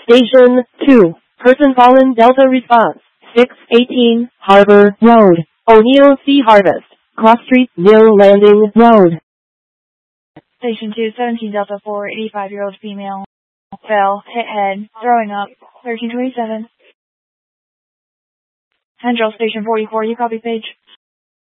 Station 2. Person fallen Delta response. 618 Harbor Road. O'Neill Sea Harvest. Cross Street, Mill Landing Road. Station 217 Delta 4, 85-year-old female. Fell, hit head, throwing up. 1327. Central Station 44, you copy page.